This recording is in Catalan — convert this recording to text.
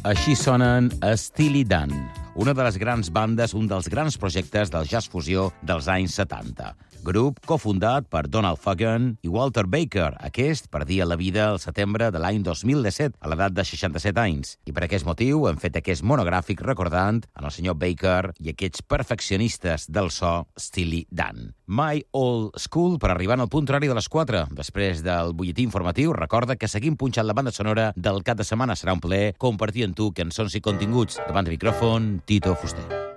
Així sonen Steely Dan, una de les grans bandes, un dels grans projectes del jazz fusió dels anys 70. Grup cofundat per Donald Fagen i Walter Baker. Aquest perdia la vida al setembre de l'any 2017, a l'edat de 67 anys. I per aquest motiu hem fet aquest monogràfic recordant en el senyor Baker i aquests perfeccionistes del so Steely Dan. My Old School per arribar al punt horari de les 4. Després del butlletí informatiu, recorda que seguim punxant la banda sonora del cap de setmana. Serà un plaer compartir amb tu cançons i continguts. Davant de micròfon, Tito Fuster.